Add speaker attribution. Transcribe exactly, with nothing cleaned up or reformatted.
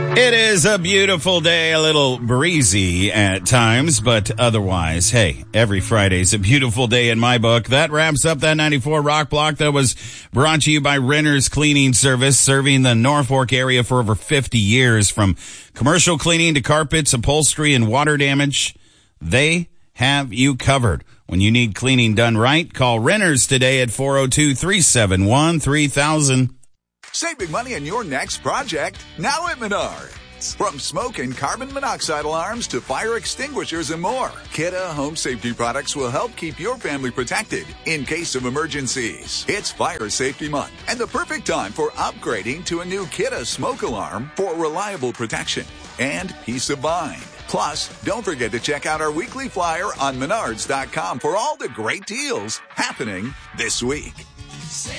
Speaker 1: It is a beautiful day, a little breezy at times, but otherwise, hey, every Friday's a beautiful day in my book. That wraps up that ninety-four Rock Block that was brought to you by Renter's Cleaning Service, serving the Norfolk area for over fifty years. From commercial cleaning to carpets, upholstery, and water damage, they have you covered. When you need cleaning done right, call Renters today at four oh two, three seven one, three thousand.
Speaker 2: Save big money on your next project, now at Menards. From smoke and carbon monoxide alarms to fire extinguishers and more, Kidde Home Safety products will help keep your family protected in case of emergencies. It's Fire Safety Month and the perfect time for upgrading to a new Kidde smoke alarm for reliable protection and peace of mind. Plus, don't forget to check out our weekly flyer on menards dot com for all the great deals happening this week.